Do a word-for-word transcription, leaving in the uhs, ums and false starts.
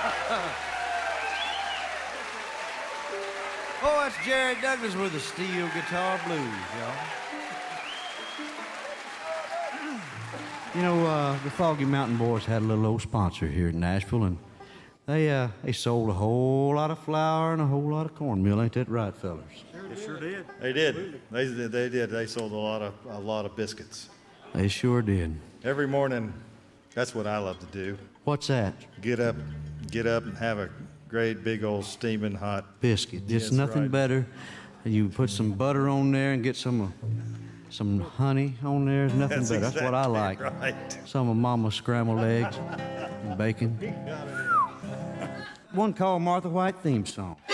Oh, that's Jerry Douglas with the steel guitar blues, y'all. You know, uh, the Foggy Mountain Boys had a little old sponsor here in Nashville, and they uh, they sold a whole lot of flour and a whole lot of cornmeal. Ain't that right, fellas? They sure did. They did. They, they did. They sold a lot of a lot of biscuits. They sure did. Every morning, that's what I love to do. What's that? Get up, get up, and have a great big old steaming hot Biscuit. There's Yes, nothing right. better. You put some butter on there and get some uh, some honey on there. There's nothing That's better. That's what I exactly like. right. Some of Mama's scrambled eggs and bacon. One called Martha White theme song.